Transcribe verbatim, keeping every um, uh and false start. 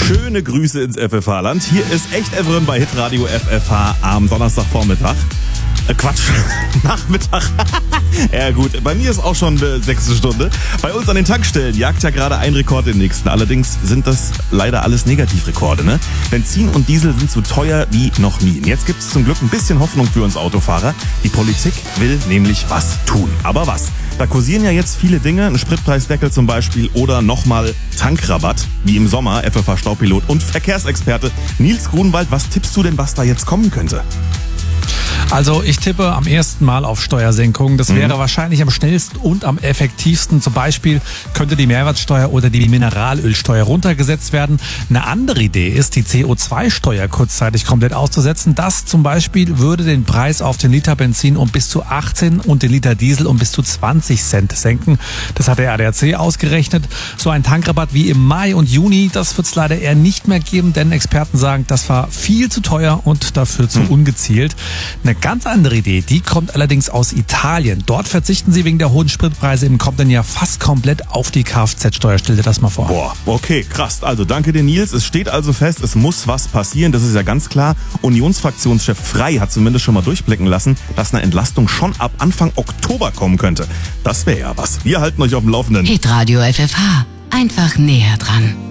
Schöne Grüße ins F F H-Land. Hier ist echt Evren bei Hitradio F F H am Donnerstagvormittag. Äh, Quatsch, Nachmittag. Ja gut, bei mir ist auch schon äh, sechste Stunde. Bei uns an den Tankstellen jagt ja gerade ein Rekord den nächsten. Allerdings sind das leider alles Negativrekorde, ne? Benzin und Diesel sind so teuer wie noch nie. Und jetzt gibt es zum Glück ein bisschen Hoffnung für uns Autofahrer. Die Politik will nämlich was tun. Aber was? Da kursieren ja jetzt viele Dinge, ein Spritpreisdeckel zum Beispiel oder nochmal Tankrabatt, wie im Sommer. F F H-Staupilot und Verkehrsexperte Nils Grunwald, was tippst du denn, was da jetzt kommen könnte? Also ich tippe am ersten Mal auf Steuersenkungen. Das wäre mhm. wahrscheinlich am schnellsten und am effektivsten. Zum Beispiel könnte die Mehrwertsteuer oder die Mineralölsteuer runtergesetzt werden. Eine andere Idee ist, die C O zwei Steuer kurzzeitig komplett auszusetzen. Das zum Beispiel würde den Preis auf den Liter Benzin um bis zu achtzehn und den Liter Diesel um bis zu zwanzig Cent senken. Das hat der A D A C ausgerechnet. So ein Tankrabatt wie im Mai und Juni, das wird es leider eher nicht mehr geben, denn Experten sagen, das war viel zu teuer und dafür zu mhm. ungezielt. Eine ganz andere Idee, die kommt allerdings aus Italien. Dort verzichten sie wegen der hohen Spritpreise im kommenden Jahr fast komplett auf die Kfz-Steuer. Stell dir das mal vor. Boah, okay, krass. Also danke dir, Nils. Es steht also fest, es muss was passieren. Das ist ja ganz klar. Unionsfraktionschef Frey hat zumindest schon mal durchblicken lassen, dass eine Entlastung schon ab Anfang Oktober kommen könnte. Das wäre ja was. Wir halten euch auf dem Laufenden. Hitradio F F H. Einfach näher dran.